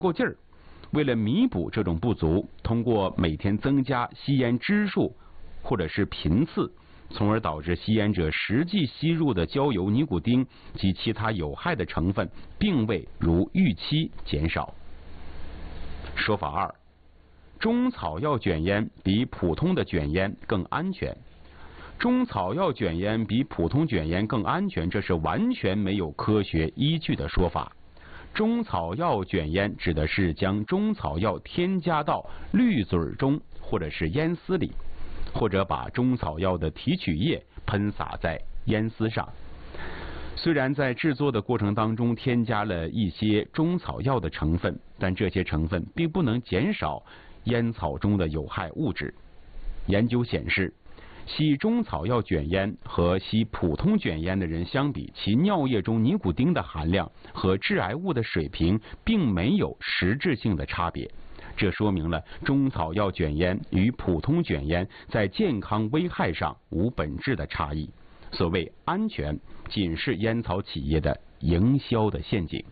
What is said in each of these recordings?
够劲儿。为了弥补这种不足，通过每天增加吸烟支数或者是频次，从而导致吸烟者实际吸入的焦油、尼古丁及其他有害的成分并未如预期减少。说法二，中草药卷烟比普通的卷烟更安全。中草药卷烟比普通卷烟更安全，这是完全没有科学依据的说法。中草药卷烟指的是将中草药添加到滤嘴中或者是烟丝里，或者把中草药的提取液喷洒在烟丝上。虽然在制作的过程当中添加了一些中草药的成分，但这些成分并不能减少烟草中的有害物质。研究显示，吸中草药卷烟和吸普通卷烟的人相比，其尿液中尼古丁的含量和致癌物的水平并没有实质性的差别。这说明了中草药卷烟与普通卷烟在健康危害上无本质的差异。所谓安全，仅是烟草企业的营销的陷阱。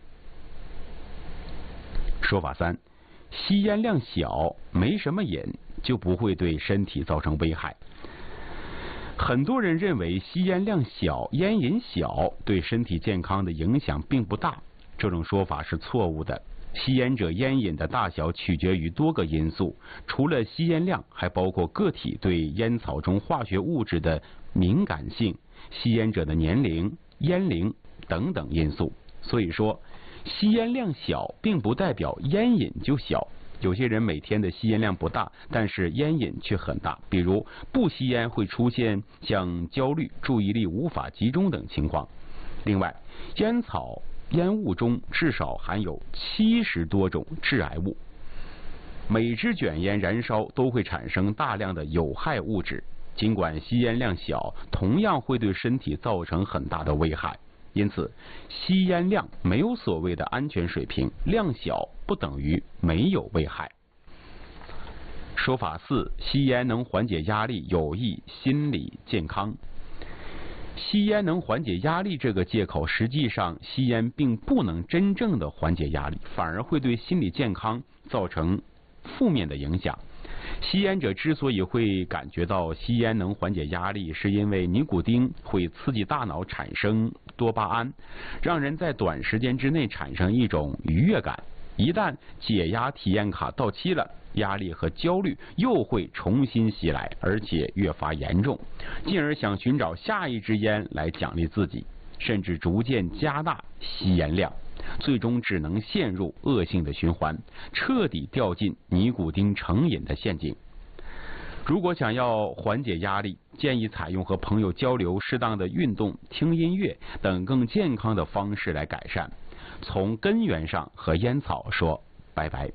说法三，吸烟量小，没什么瘾，就不会对身体造成危害。很多人认为吸烟量小、烟瘾小对身体健康的影响并不大，这种说法是错误的。吸烟者烟瘾的大小取决于多个因素，除了吸烟量，还包括个体对烟草中化学物质的敏感性、吸烟者的年龄、烟龄等等因素。所以说，吸烟量小并不代表烟瘾就小。有些人每天的吸烟量不大，但是烟瘾却很大，比如不吸烟会出现像焦虑、注意力无法集中等情况。另外，烟草烟雾中至少含有70多种致癌物，每支卷烟燃烧都会产生大量的有害物质，尽管吸烟量小，同样会对身体造成很大的危害。因此，吸烟量没有所谓的安全水平，量小不等于没有危害。说法四，吸烟能缓解压力，有益心理健康。吸烟能缓解压力这个借口，实际上吸烟并不能真正的缓解压力，反而会对心理健康造成负面的影响。吸烟者之所以会感觉到吸烟能缓解压力，是因为尼古丁会刺激大脑产生多巴胺，让人在短时间之内产生一种愉悦感。一旦解压体验卡到期了，压力和焦虑又会重新袭来，而且越发严重，进而想寻找下一支烟来奖励自己，甚至逐渐加大吸烟量，最终只能陷入恶性的循环，彻底掉进尼古丁成瘾的陷阱。如果想要缓解压力，建议采用和朋友交流、适当的运动、听音乐等更健康的方式来改善，从根源上和烟草说拜拜。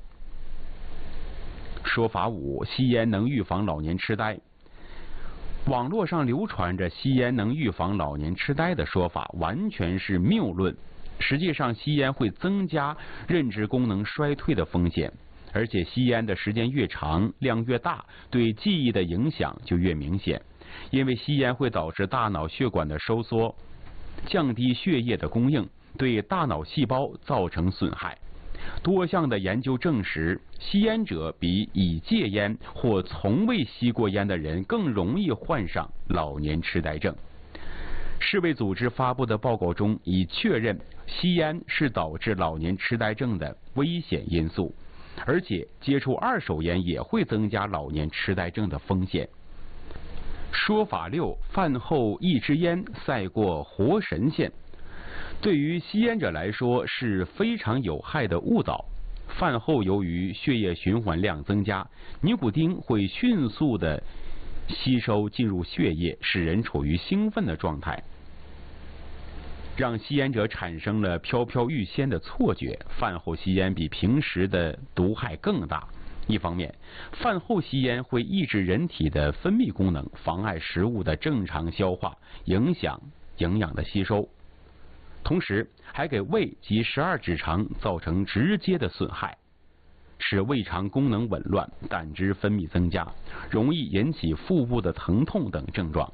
说法五，吸烟能预防老年痴呆。网络上流传着吸烟能预防老年痴呆的说法，完全是谬论。实际上，吸烟会增加认知功能衰退的风险，而且吸烟的时间越长，量越大，对记忆的影响就越明显。因为吸烟会导致大脑血管的收缩，降低血液的供应，对大脑细胞造成损害。多项的研究证实，吸烟者比已戒烟或从未吸过烟的人更容易患上老年痴呆症。世卫组织发布的报告中已确认，吸烟是导致老年痴呆症的危险因素，而且接触二手烟也会增加老年痴呆症的风险。说法六，饭后一支烟赛过活神仙。对于吸烟者来说是非常有害的误导。饭后由于血液循环量增加，尼古丁会迅速的吸收进入血液，使人处于兴奋的状态，让吸烟者产生了飘飘欲仙的错觉。饭后吸烟比平时的毒害更大。一方面，饭后吸烟会抑制人体的分泌功能，妨碍食物的正常消化，影响营养的吸收，同时还给胃及12指肠造成直接的损害，使胃肠功能紊乱，胆汁分泌增加，容易引起腹部的疼痛等症状。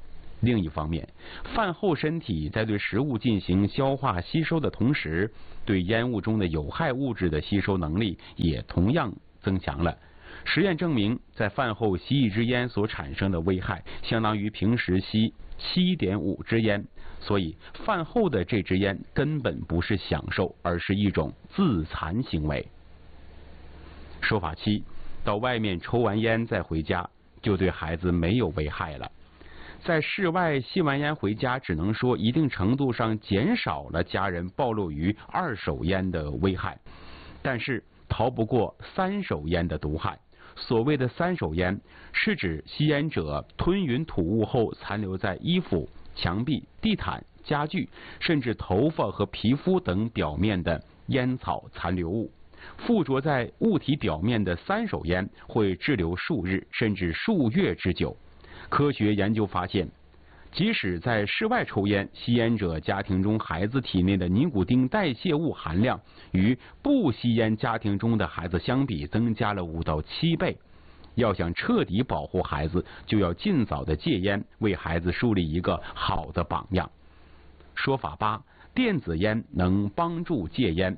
另一方面，饭后身体在对食物进行消化吸收的同时，对烟雾中的有害物质的吸收能力也同样增强了。实验证明，在饭后吸一支烟所产生的危害，相当于平时吸 7.5 支烟。所以，饭后的这支烟根本不是享受，而是一种自残行为。说法7，到外面抽完烟再回家，就对孩子没有危害了。在室外吸完烟回家，只能说一定程度上减少了家人暴露于二手烟的危害，但是逃不过三手烟的毒害。所谓的三手烟，是指吸烟者吞云吐雾后残留在衣服、墙壁、地毯、家具，甚至头发和皮肤等表面的烟草残留物。附着在物体表面的三手烟会滞留数日甚至数月之久。科学研究发现，即使在室外抽烟，吸烟者家庭中孩子体内的尼古丁代谢物含量与不吸烟家庭中的孩子相比增加了5到7倍。要想彻底保护孩子，就要尽早的戒烟，为孩子树立一个好的榜样。说法8，电子烟能帮助戒烟。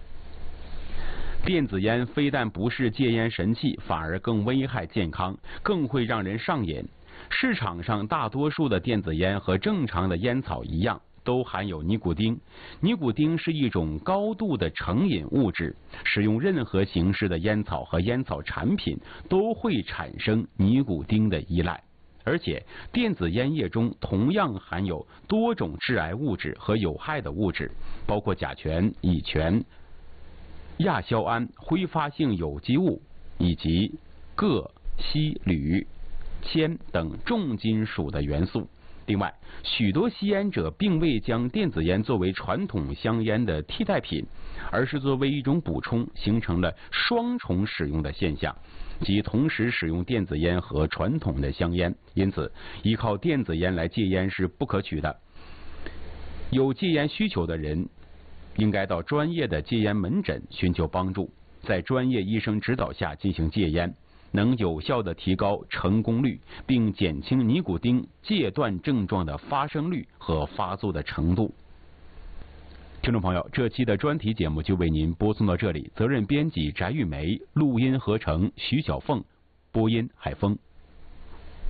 电子烟非但不是戒烟神器，反而更危害健康，更会让人上瘾。市场上大多数的电子烟和正常的烟草一样，都含有尼古丁。尼古丁是一种高度的成瘾物质，使用任何形式的烟草和烟草产品都会产生尼古丁的依赖。而且电子烟叶中同样含有多种致癌物质和有害的物质，包括甲醛、乙醛、亚硝胺、挥发性有机物以及铬、硒、铝、铅等重金属的元素。另外，许多吸烟者并未将电子烟作为传统香烟的替代品，而是作为一种补充，形成了双重使用的现象，即同时使用电子烟和传统的香烟。因此，依靠电子烟来戒烟是不可取的。有戒烟需求的人应该到专业的戒烟门诊寻求帮助，在专业医生指导下进行戒烟，能有效地提高成功率，并减轻尼古丁戒断症状的发生率和发作的程度。听众朋友，这期的专题节目就为您播送到这里，责任编辑翟玉梅，录音合成徐小凤，播音海峰。